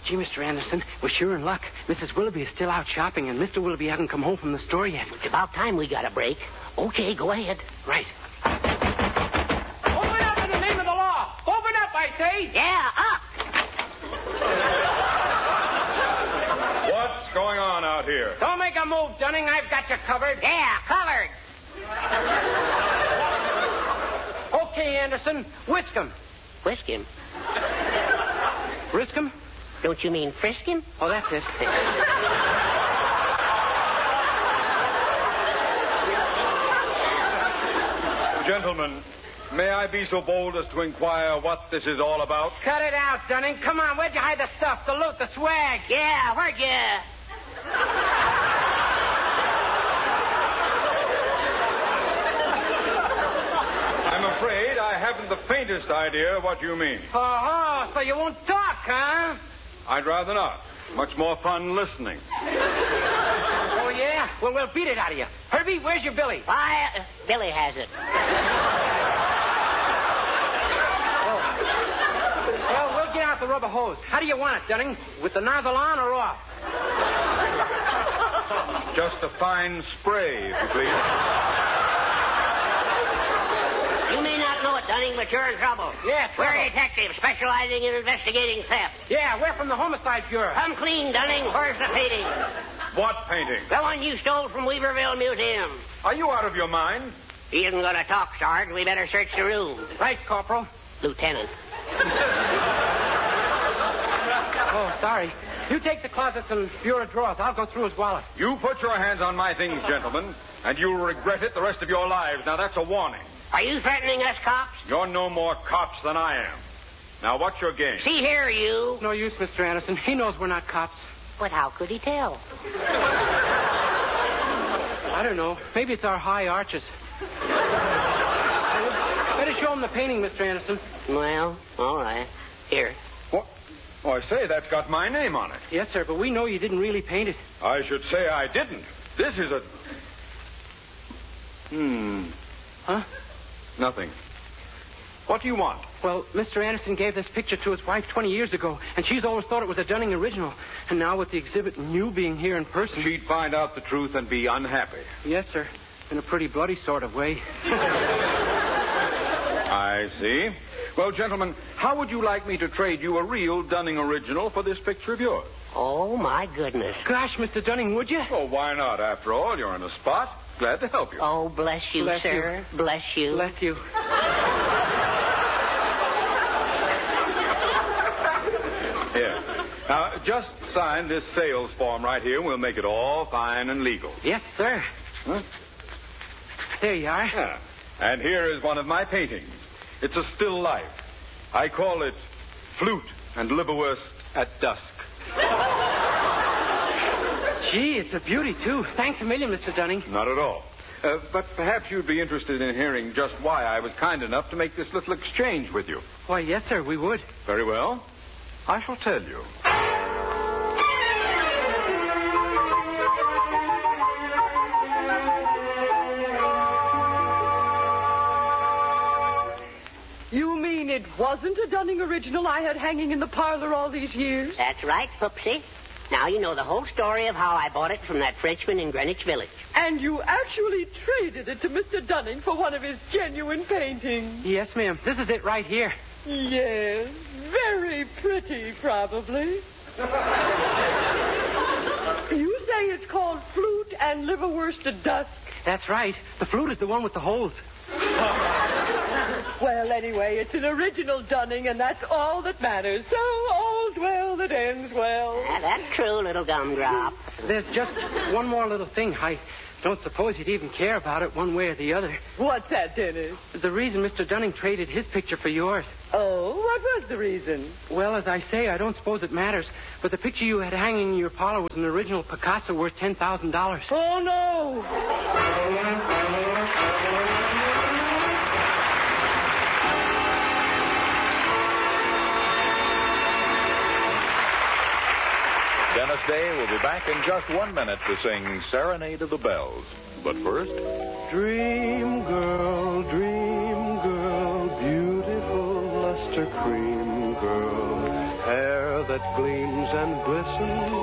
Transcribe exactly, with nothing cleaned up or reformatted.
Gee, Mister Anderson, we're sure in luck. Missus Willoughby is still out shopping, and Mister Willoughby hasn't come home from the store yet. It's about time we got a break. Okay, go ahead. Right. Open up in the name of the law. Open up, I say. Yeah, up. What's going on out here? Don't make a move, Dunning. I've got you covered. Yeah, covered. Okay, Anderson. Whisk him. Whisk him. Risk him? Don't you mean frisk him? Oh, that's it. Gentlemen, may I be so bold as to inquire what this is all about? Cut it out, Dunning. Come on, where'd you hide the stuff, the loot, the swag? Yeah, where'd you... I'm afraid I haven't the faintest idea what you mean. Oh, so you won't talk, huh? I'd rather not. Much more fun listening. Oh, yeah? Well, we'll beat it out of you. Herbie, where's your Billy? Why, uh, Billy has it. Well, we'll get out the rubber hose. How do you want it, Dunning? With the nozzle on or off? Just a fine spray, if you please. You may not know it, Dunning, but you're in trouble. Yeah, We're trouble. detectives specializing in investigating theft. Yeah, we're from the Homicide Bureau. Come clean, Dunning. Where's the painting? What painting? The one you stole from Weaverville Museum. Are you out of your mind? He isn't going to talk, Sarge. We better search the room. Right, Corporal. Lieutenant. Oh, sorry. You take the closets and bureau drawers. I'll go through his wallet. You put your hands on my things, gentlemen, and you'll regret it the rest of your lives. Now, that's a warning. Are you threatening us, cops? You're no more cops than I am. Now, what's your game? See here, you. No use, Mister Anderson. He knows we're not cops. But how could he tell? I don't know. Maybe it's our high arches. Better show him the painting, Mister Anderson. Well, all right. Here. What? Oh, I say, that's got my name on it. Yes, sir, but we know you didn't really paint it. I should say I didn't. This is a... Hmm. Huh? Nothing. What do you want? Well, Mister Anderson gave this picture to his wife twenty years ago, and she's always thought it was a Dunning original. And now with the exhibit and you being here in person... She'd find out the truth and be unhappy. Yes, sir. In a pretty bloody sort of way. I see. Well, gentlemen, how would you like me to trade you a real Dunning original for this picture of yours? Oh, my goodness. Gosh, Mister Dunning, would you? Oh, why not? After all, you're in a spot. Glad to help you. Oh, bless you, Bless sir. you. Bless you. Bless you. Here. Now, just sign this sales form right here, and we'll make it all fine and legal. Yes, sir. Huh? There you are. Yeah. And here is one of my paintings. It's a still life. I call it Flute and Liverwurst at Dusk. Gee, it's a beauty, too. Thanks a million, Mister Dunning. Not at all. Uh, but perhaps you'd be interested in hearing just why I was kind enough to make this little exchange with you. Why, yes, sir, we would. Very well. I shall tell you. You mean it wasn't a Dunning original I had hanging in the parlor all these years? That's right, Poopsie. Now you know the whole story of how I bought it from that Frenchman in Greenwich Village. And you actually traded it to Mister Dunning for one of his genuine paintings? Yes, ma'am. This is it right here. Yes, very pretty, probably. You say it's called Flute and Liverwurst at Dusk? That's right. The flute is the one with the holes. Well, anyway, it's an original Dunning, and that's all that matters. So, all's well that ends well. Yeah, that's true, little gumdrop. There's just one more little thing. I don't suppose you'd even care about it one way or the other. What's that, Dennis? The reason Mister Dunning traded his picture for yours. Oh, what was the reason? Well, as I say, I don't suppose it matters, but the picture you had hanging in your parlor was an original Picasso worth ten thousand dollars. Oh, no. Dennis Day will be back in just one minute to sing Serenade of the Bells. But first... Dream girl, dream girl, beautiful luster cream girl, hair that gleams and glistens